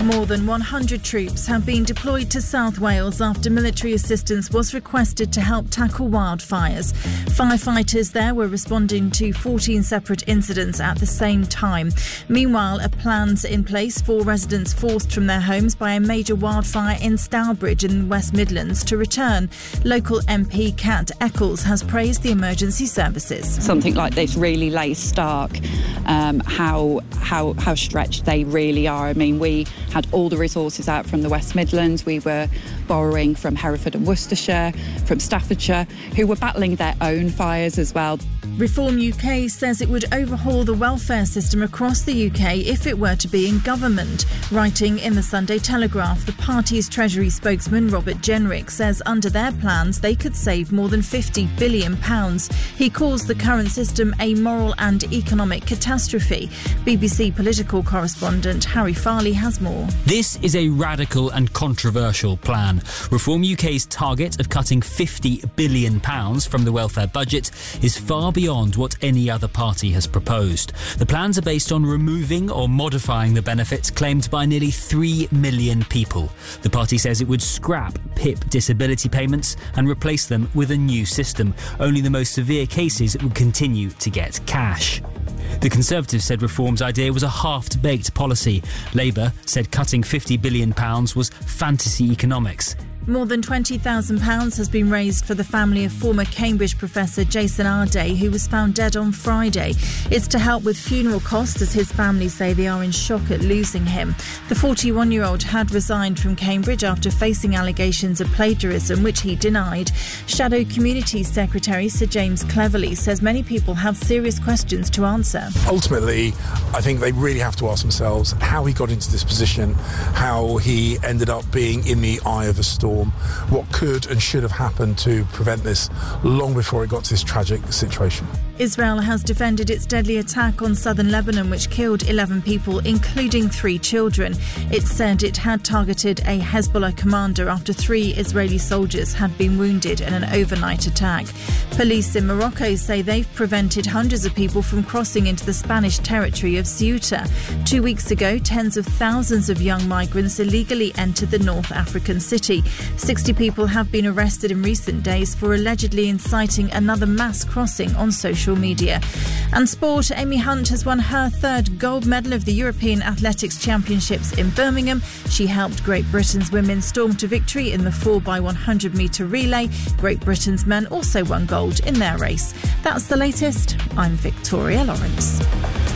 More than 100 troops have been deployed to South Wales after military assistance was requested to help tackle wildfires. Firefighters there were responding to 14 separate incidents at the same time. Meanwhile, a plan's in place for residents forced from their homes by a major wildfire in Stourbridge in the West Midlands to return. Local MP Kat Eccles has praised the emergency services. Something like this really lays stark how stretched they really are. I mean, we had all the resources out from the West Midlands. We were borrowing from Hereford and Worcestershire, from Staffordshire, who were battling their own fires as well. Reform UK says it would overhaul the welfare system across the UK if it were to be in government. Writing in the Sunday Telegraph, the party's Treasury spokesman Robert Jenrick says under their plans they could save more than £50 billion. He calls the current system a moral and economic catastrophe. BBC political correspondent Harry Farley has more. This is a radical and controversial plan. Reform UK's target of cutting £50 billion from the welfare budget is far beyond what any other party has proposed. The plans are based on removing or modifying the benefits claimed by nearly 3 million people. The party says it would scrap PIP disability payments and replace them with a new system. Only the most severe cases would continue to get cash. The Conservatives said Reform's idea was a half-baked policy. Labour said cutting £50 billion was fantasy economics. More than £20,000 has been raised for the family of former Cambridge professor Jason Arday, who was found dead on Friday. It's to help with funeral costs, as his family say they are in shock at losing him. The 41-year-old had resigned from Cambridge after facing allegations of plagiarism, which he denied. Shadow Communities Secretary Sir James Cleverly says many people have serious questions to answer. Ultimately, I think they really have to ask themselves how he got into this position, how he ended up being in the eye of a storm. What could and should have happened to prevent this long before it got to this tragic situation. Israel has defended its deadly attack on southern Lebanon, which killed 11 people, including 3 children. It said it had targeted a Hezbollah commander after 3 Israeli soldiers had been wounded in an overnight attack. Police in Morocco say they've prevented hundreds of people from crossing into the Spanish territory of Ceuta. 2 weeks ago, tens of thousands of young migrants illegally entered the North African city. 60 people have been arrested in recent days for allegedly inciting another mass crossing on social media. And sport, Amy Hunt has won her 3rd gold medal of the European Athletics Championships in Birmingham. She helped Great Britain's women storm to victory in the 4x100 metre relay. Great Britain's men also won gold in their race. That's the latest. I'm Victoria Lawrence.